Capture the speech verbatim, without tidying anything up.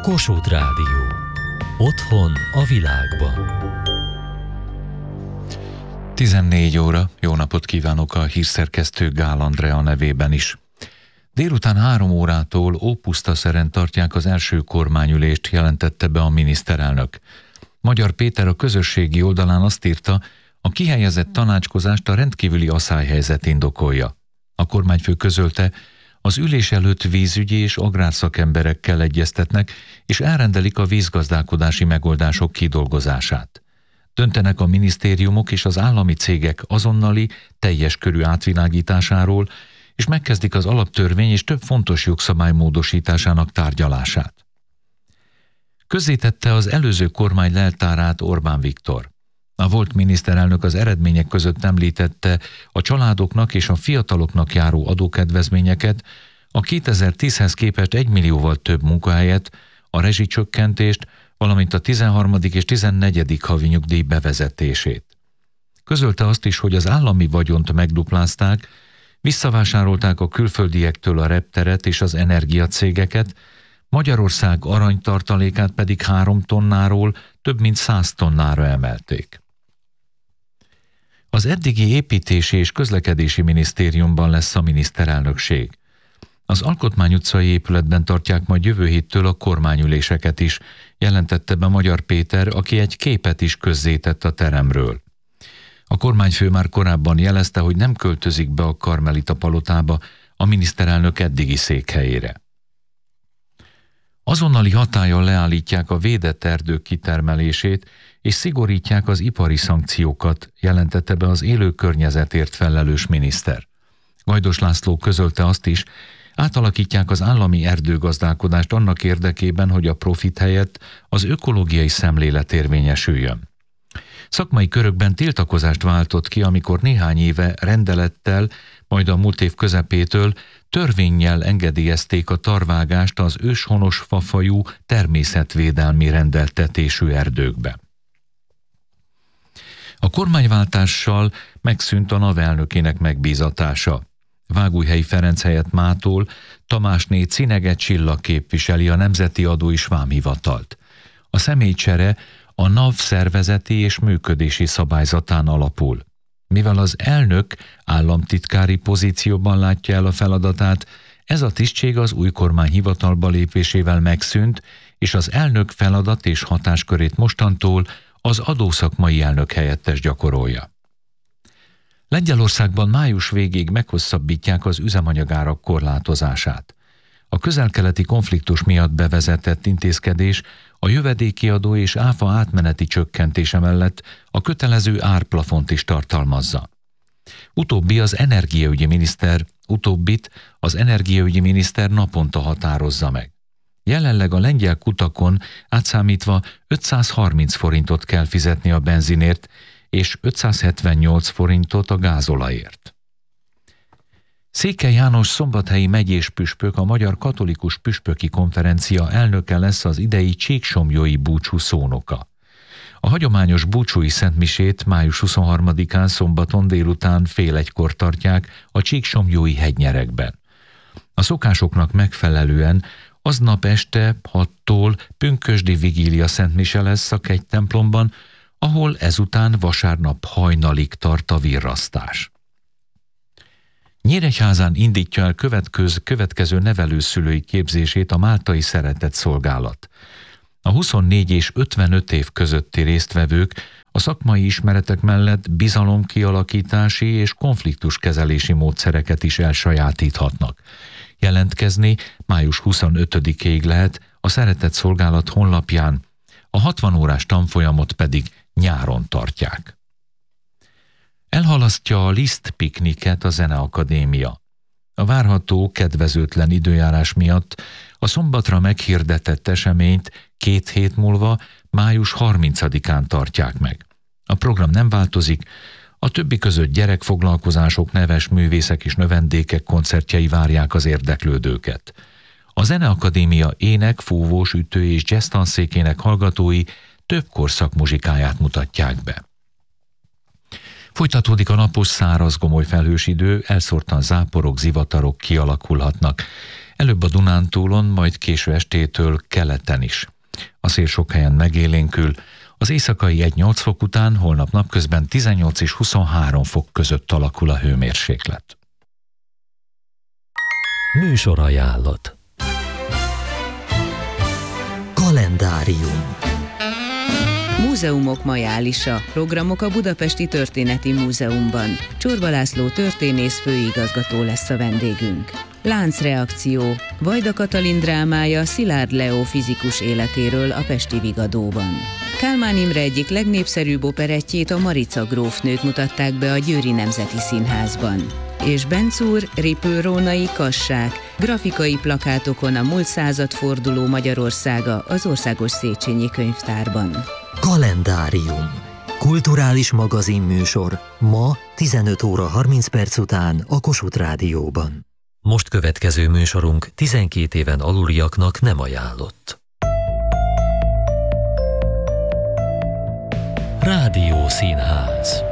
Kossuth Rádió. Otthon a világban. tizennégy óra, jó napot kívánok a hírszerkesztő Gál Andrea nevében is. Délután három órától Ópusztaszeren tartják az első kormányülést, jelentette be a miniszterelnök. Magyar Péter a közösségi oldalán azt írta, a kihelyezett tanácskozást a rendkívüli aszályhelyzet indokolja. A kormányfő közölte, az ülés előtt vízügyi és agrárszakemberekkel egyeztetnek, és elrendelik a vízgazdálkodási megoldások kidolgozását. Döntenek a minisztériumok és az állami cégek azonnali, teljes körű átvilágításáról, és megkezdik az alaptörvény és több fontos jogszabály módosításának tárgyalását. Közzétette az előző kormány leltárát Orbán Viktor. A volt miniszterelnök az eredmények között említette a családoknak és a fiataloknak járó adókedvezményeket, a kétezer-tízhez képest egy millióval több munkahelyet, a rezsicsökkentést, valamint a tizenharmadik és tizennegyedik havi nyugdíj bevezetését. Közölte azt is, hogy az állami vagyont megduplázták, visszavásárolták a külföldiektől a repteret és az energiacégeket, Magyarország aranytartalékát pedig három tonnáról több mint száz tonnára emelték. Az eddigi építési és közlekedési minisztériumban lesz a miniszterelnökség. Az Alkotmány utcai épületben tartják majd jövő héttől a kormányüléseket is, jelentette be Magyar Péter, aki egy képet is közzétett a teremről. A kormányfő már korábban jelezte, hogy nem költözik be a Karmelita palotába, a miniszterelnök eddigi székhelyére. Azonnali hatállyal leállítják a védett erdők kitermelését, és szigorítják az ipari szankciókat, jelentette be az élő környezetért felelős miniszter. Gajdos László közölte azt is, átalakítják az állami erdőgazdálkodást annak érdekében, hogy a profit helyett az ökológiai szemlélet érvényesüljön. Szakmai körökben tiltakozást váltott ki, amikor néhány éve rendelettel, majd a múlt év közepétől törvénnyel engedélyezték a tarvágást az őshonos fafajú természetvédelmi rendeltetésű erdőkbe. A kormányváltással megszűnt a NAV elnökének megbízatása. Vágújhelyi Ferenc helyett mától Tamásné Cinege Csilla képviseli a Nemzeti Adó és Vámhivatalt. A személycsere a NAV szervezeti és működési szabályzatán alapul. Mivel az elnök államtitkári pozícióban látja el a feladatát, ez a tisztség az új kormány hivatalba lépésével megszűnt, és az elnök feladat és hatáskörét mostantól az adószakmai elnök helyettes gyakorolja. Lengyelországban május végéig meghosszabbítják az üzemanyagárak korlátozását. A közel-keleti konfliktus miatt bevezetett intézkedés a jövedéki adó és áfa átmeneti csökkentése mellett a kötelező árplafont is tartalmazza. Utóbbi az energiaügyi miniszter, utóbbit az energiaügyi miniszter naponta határozza meg. Jelenleg a lengyel kutakon átszámítva ötszázharminc forintot kell fizetni a benzinért, és ötszázhetvennyolc forintot a gázolajért. Székely János szombathelyi megyés püspök, a Magyar Katolikus Püspöki Konferencia elnöke lesz az idei csíksomlyói búcsú szónoka. A hagyományos búcsúi szentmisét május huszonharmadikán szombaton délután fél egykor tartják a csíksomlyói hegynyerekben. A szokásoknak megfelelően aznap este hattól pünkösdi vigília szentmise lesz a kegytemplomban, ahol ezután vasárnap hajnalig tart a virrasztás. Nyíregyházán indítja el következő, következő nevelőszülői képzését a Máltai Szeretett Szolgálat. A huszonnégy és ötvenöt év közötti résztvevők a szakmai ismeretek mellett bizalomkialakítási és konfliktuskezelési módszereket is elsajátíthatnak. Jelentkezni május huszonötödikéig lehet a Szeretett Szolgálat honlapján, a hatvan órás tanfolyamot pedig nyáron tartják. Elhalasztja a Liszt pikniket a Zeneakadémia. A várható kedvezőtlen időjárás miatt a szombatra meghirdetett eseményt két hét múlva, május harmincadikán tartják meg. A program nem változik, a többi között gyerekfoglalkozások, neves művészek és növendékek koncertjei várják az érdeklődőket. A Zeneakadémia ének, fúvós, ütő és jazz tanszékének hallgatói több korszak muzsikáját mutatják be. Folytatódik a napos, száraz, gomoly felhős idő, elszórtan záporok, zivatarok kialakulhatnak. előbb a Dunántúlon, majd késő estétől keleten is. A szél sok helyen megélénkül, az éjszakai egy-nyolc fok után holnap napközben tizennyolc és huszonhárom fok között alakul a hőmérséklet. Műsorajánlat. Kalendárium. Múzeumok majálisa. Programok a Budapesti Történeti Múzeumban. Csorba László történész főigazgató lesz a vendégünk. Láncreakció. Vajda Katalin drámája Szilárd Leó fizikus életéről a pesti Vigadóban. Kálmán Imre egyik legnépszerűbb operettjét, a Marica grófnőt mutatták be a Győri Nemzeti Színházban. És Bencúr, Ripő-rónai kassák, grafikai plakátokon a múlt századforduló Magyarországa az Országos Széchenyi Könyvtárban. Kalendárium. Kulturális magazinműsor ma tizenöt óra harminc perc után a Kossuth Rádióban. Most következő műsorunk tizenkét éven aluliaknak nem ajánlott. Rádió Színház.